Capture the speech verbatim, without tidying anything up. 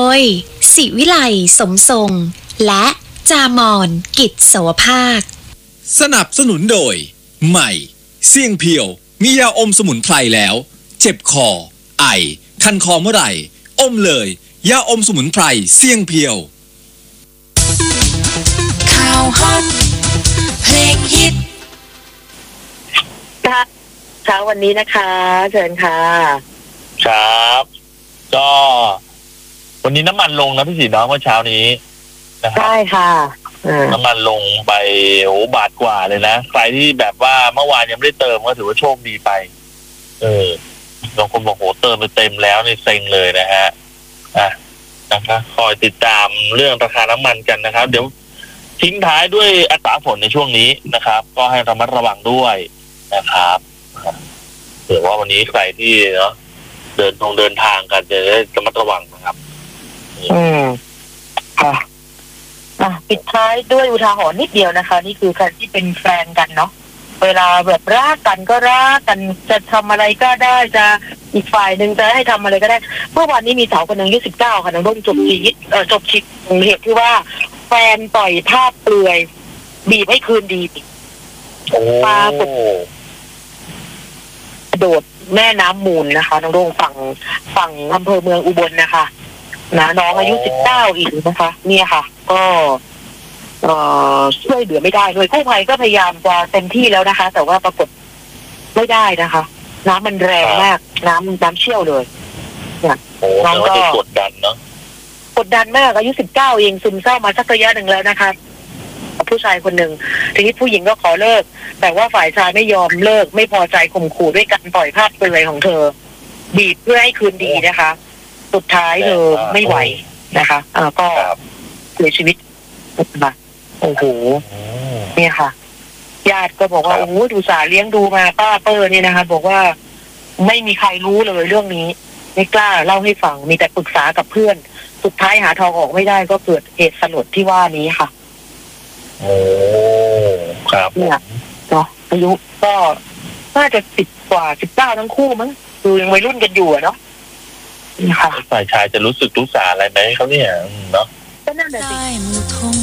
ยศิวิไลสมทรงและจามอนกิจสวภาคสนับสนุนโดยใหม่เสี่ยงเพียวมียาอมสมุนไพรแล้วเจ็บคอไอคันคอเมื่อไหร่อมเลยยาอมสมุนไพรเสี่ยงเพียวข่าวฮอตเพลงฮิตเช้าวันนี้นะคะเชิญค่ะครับก็วันนี้น้ำมันลงนะพี่สีน้องเมื่อเช้านี้นะครับใช่ค่ะน้ำมันลงไปโอ้บาทกว่าเลยนะใครที่แบบว่าเมื่อวานยังไม่ได้เติมก็ถือว่าโชคดีไปเออบางคนบอกโหเติมไปเต็มแล้วนี่เซ็งเลยนะฮะอ่ะนะครับคอยติดตามเรื่องราคาน้ำมันกันนะครับเดี๋ยวทิ้งท้ายด้วยอัตราฝนในช่วงนี้นะครับก็ให้ระมัดระวังด้วยนะครับเผื่อว่าวันนี้ใครที่เนาะเดินทางเดินทางกันจะได้ระมัดระวังนะครับอืมค่ะอ่ะปิดท้ายด้วยอุทาหรณ์นิดเดียวนะคะนี่คือใครที่เป็นแฟนกันเนาะเวลาแบบรักกันก็รักกันจะทำอะไรก็ได้จะอีกฝ่ายหนึ่งจะให้ทำอะไรก็ได้เมื่อวานนี้มีสาวคนหนึ่งอายุสิบเก้าค่ะน้องร่มจบชีวิตเอ่อจบชีวิตเหตุที่ว่าแฟนปล่อยภาพเปลือยบีบให้คืนดีโอ้ปากโดดแม่น้ำมูลนะคะน้องร่มฝั่งฝั่งอำเภอเมืองอุบลนะคะนะน้องอายุสิบเก้าอีกนะคะเนี่ยค่ะก็เอ่อช่วยเหลือไม่ได้ด้วยกู้ภัยก็พยายามจะเต็มที่แล้วนะคะแต่ว่าปรากฏไม่ได้นะคะน้ำมันแรงมากน้ำน้ำเชี่ยวเลยเนี่ยน้องก็กดดันเนาะกดดันมากอายุสิบเก้าเองซึมเศร้ามาสักระยะหนึ่งแล้วนะคะผู้ชายคนหนึ่งทีนี้ผู้หญิงก็ขอเลิกแต่ว่าฝ่ายชายไม่ยอมเลิกไม่พอใจข่มขู่ด้วยการปล่อยภาพเปลือยของเธอบีบเพื่อให้คืนดีนะคะสุดท้ายเธอไม่ไหวนะคะอ่าก็เสียชีวิตนะคะโอ้โหเนี่ยค่ะญาติก็บอกว่าโอ้โหดูสาเลี้ยงดูมาป้าเปอร์เนี่ยนะคะบอกว่าไม่มีใครรู้เลยเรื่องนี้ไม่กล้าเล่าให้ฟังมีแต่ปรึกษากับเพื่อนสุดท้ายหาทางออกไม่ได้ก็เกิดเหตุสลดที่ว่านี้ค่ะโอ้ครับเนี่ยเนาะอายุก็น่าจะสิบกว่าสิบเก้าทั้งคู่มั้งคือยังวัยรุ่นกันอยู่อะเนาะนี่ค่ะฝ่ายชายจะรู้สึกรู้สาอะไรไหมเขาเนี่ยเนาะก็นั่นแหละสิ